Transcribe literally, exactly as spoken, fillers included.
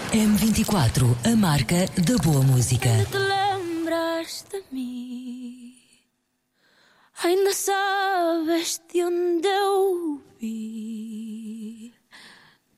M vinte e quatro, a marca da boa música. Ainda te lembras de mim? Ainda sabes de onde eu